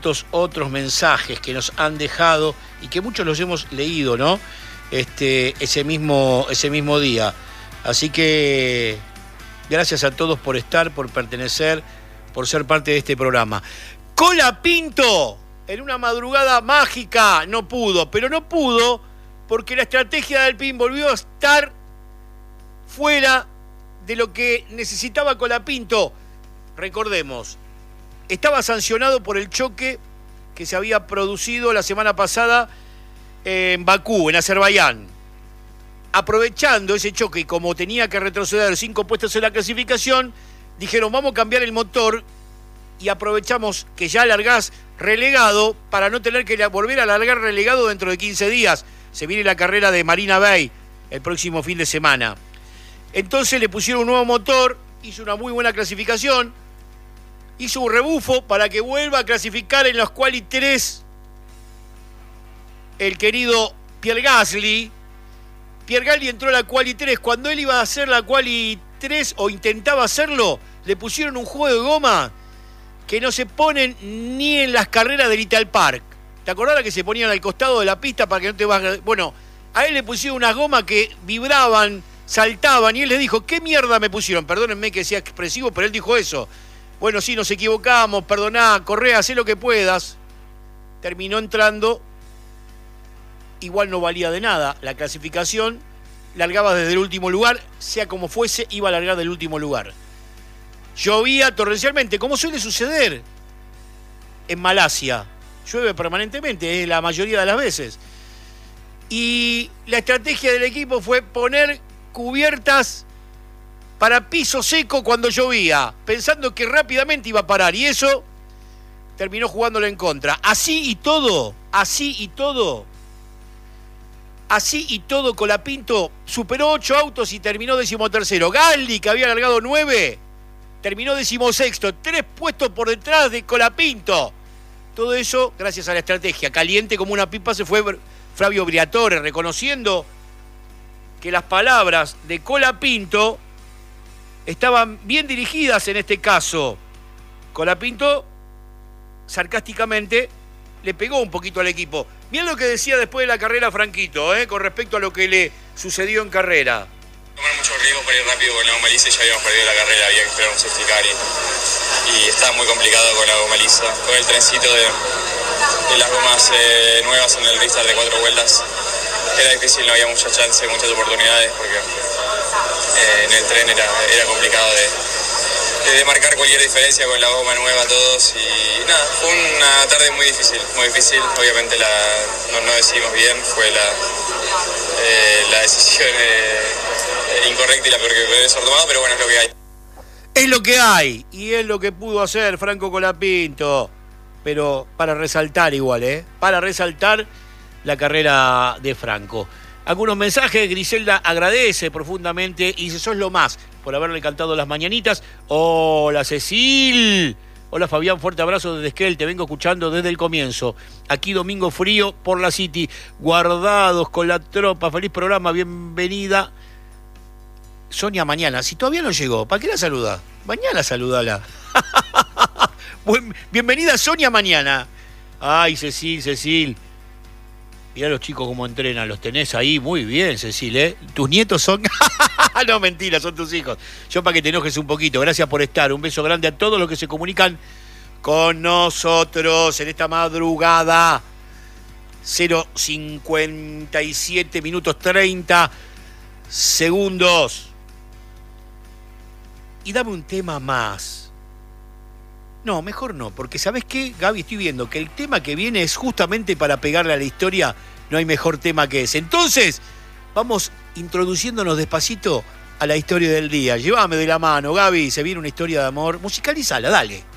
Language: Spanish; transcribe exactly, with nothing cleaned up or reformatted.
tantos otros mensajes que nos han dejado y que muchos los hemos leído, ¿no? Este, ese mismo, ese mismo día. Así que gracias a todos por estar, por pertenecer, por ser parte de este programa. Colapinto, en una madrugada mágica, no pudo, pero no pudo porque la estrategia del P I N volvió a estar fuera de lo que necesitaba Colapinto. Recordemos, estaba sancionado por el choque que se había producido la semana pasada en Bakú, en Azerbaiyán. Aprovechando ese choque y como tenía que retroceder cinco puestos en la clasificación, dijeron vamos a cambiar el motor y aprovechamos que ya largás relegado para no tener que volver a largar relegado dentro de quince días. Se viene la carrera de Marina Bay el próximo fin de semana. Entonces le pusieron un nuevo motor, hizo una muy buena clasificación, hizo un rebufo para que vuelva a clasificar en los quali tres el querido Pierre Gasly. Pierre Gasly entró a la quali tres. Cuando él iba a hacer la quali tres o intentaba hacerlo, le pusieron un juego de goma que no se ponen ni en las carreras del Ital Park. ¿Te acordás que se ponían al costado de la pista para que no te vayas? Bueno, a él le pusieron unas gomas que vibraban, saltaban, y él les dijo, ¿qué mierda me pusieron? Perdónenme que sea expresivo, pero él dijo eso. Bueno, sí, nos equivocamos, perdoná, corre, hacé lo que puedas. Terminó entrando, igual no valía de nada la clasificación, largaba desde el último lugar, sea como fuese, iba a largar del último lugar. Llovía torrencialmente, como suele suceder en Malasia. Llueve permanentemente, es la mayoría de las veces. Y la estrategia del equipo fue poner cubiertas para piso seco cuando llovía, pensando que rápidamente iba a parar. Y eso terminó jugándolo en contra. Así y todo, así y todo, así y todo, Colapinto superó ocho autos y terminó decimotercero. Gasly, que había largado nueve, terminó decimosexto, tres puestos por detrás de Colapinto. Todo eso gracias a la estrategia. Caliente como una pipa se fue Flavio Briatore, reconociendo que las palabras de Colapinto estaban bien dirigidas en este caso. Colapinto, sarcásticamente, le pegó un poquito al equipo. Miren lo que decía después de la carrera Franquito, ¿eh? Con respecto a lo que le sucedió en carrera. Tomar mucho riesgo para ir rápido con la goma lisa y ya habíamos perdido la carrera, había que esperar un safety car y, y estaba muy complicado con la goma lisa. Con el trencito de, de las gomas eh, nuevas en el restart de cuatro vueltas era difícil, no había mucha chance, muchas oportunidades porque eh, en el tren era, era complicado de, de marcar cualquier diferencia con la goma nueva todos y nada, fue una tarde muy difícil, muy difícil, obviamente la, no, no decidimos bien, fue la, eh, la decisión eh, incorrecta y la peor que puede ser tomado, pero bueno, es lo que hay. Es lo que hay, y es lo que pudo hacer Franco Colapinto, pero para resaltar igual, ¿eh? Para resaltar la carrera de Franco. Algunos mensajes, Griselda agradece profundamente y dice, sos lo más por haberle cantado las mañanitas. Hola Cecil, hola Fabián, fuerte abrazo desde Esquel, te vengo escuchando desde el comienzo. Aquí domingo frío por la City, guardados con la tropa, feliz programa, bienvenida. Sonia mañana, si todavía no llegó, ¿para qué la saluda? Mañana saludala. Bienvenida Sonia mañana. Ay, Cecil, Cecil. Mirá los chicos cómo entrenan, los tenés ahí muy bien, Cecil, ¿eh? ¿Tus nietos son? No, mentira, son tus hijos. Yo para que te enojes un poquito, gracias por estar. Un beso grande a todos los que se comunican con nosotros en esta madrugada. cero cincuenta y siete minutos treinta segundos. Y dame un tema más. No, mejor no, porque ¿sabés qué, Gaby? Estoy viendo que el tema que viene es justamente para pegarle a la historia. No hay mejor tema que ese. Entonces, vamos introduciéndonos despacito a la historia del día. Llévame de la mano, Gaby. Se viene una historia de amor. Musicalízala, dale.